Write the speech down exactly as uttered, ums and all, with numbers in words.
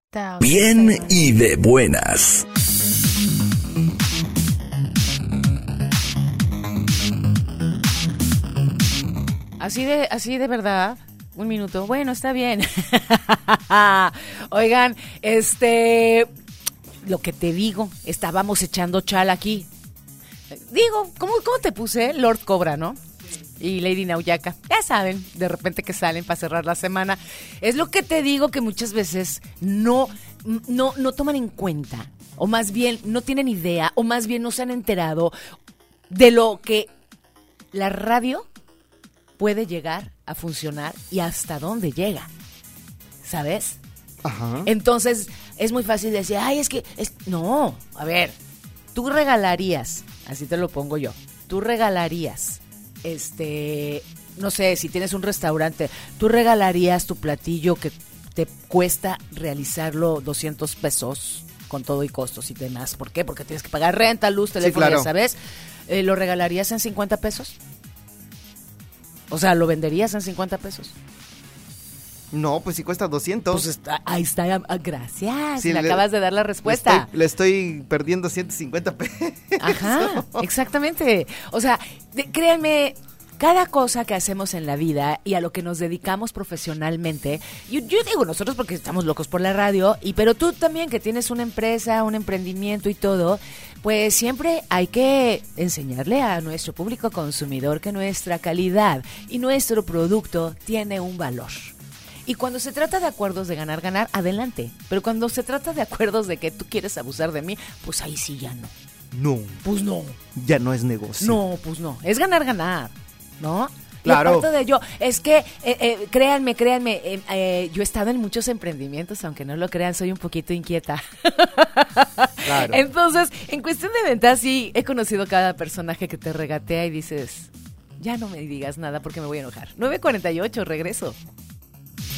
Bien y de buenas. Así de, así de verdad. Un minuto. Bueno, está bien. Oigan, este, lo que te digo, estábamos echando chal aquí. Digo, ¿cómo, cómo te puse? Lord Cobra, ¿no? Y Lady Nauyaka, ya saben, de repente que salen para cerrar la semana. Es lo que te digo, que muchas veces no, no, no toman en cuenta, o más bien no tienen idea, o más bien no se han enterado de lo que la radio puede llegar a funcionar y hasta dónde llega, ¿sabes? Ajá. Entonces, es muy fácil decir, ay, es que, es... no, a ver, tú regalarías, así te lo pongo yo, tú regalarías, este, no sé, si tienes un restaurante, tú regalarías tu platillo que te cuesta realizarlo doscientos pesos con todo y costos y demás. ¿Por qué? Porque tienes que pagar renta, luz, teléfono, sí, claro. Ya sabes. Eh, ¿Lo regalarías en cincuenta pesos? O sea, ¿lo venderías en cincuenta pesos? No, pues si cuesta doscientos. Pues está, ahí está, gracias, sí, me le, acabas de dar la respuesta. Le estoy, le estoy perdiendo ciento cincuenta pesos. Ajá, exactamente. O sea, de, créanme, cada cosa que hacemos en la vida y a lo que nos dedicamos profesionalmente, yo, yo digo nosotros porque estamos locos por la radio, y pero tú también que tienes una empresa, un emprendimiento y todo, pues siempre hay que enseñarle a nuestro público consumidor que nuestra calidad y nuestro producto tiene un valor. Y cuando se trata de acuerdos de ganar, ganar, adelante. Pero cuando se trata de acuerdos de que tú quieres abusar de mí, pues ahí sí ya no. No. Pues no. Ya no es negocio. No, pues no. Es ganar, ganar, ¿no? Claro. Y aparte de ello, es que, eh, eh, créanme, créanme, eh, eh, yo he estado en muchos emprendimientos, aunque no lo crean, soy un poquito inquieta. Claro. Entonces, en cuestión de ventas, sí, he conocido cada personaje que te regatea y dices, ya no me digas nada porque me voy a enojar. nueve cuarenta y ocho, regreso.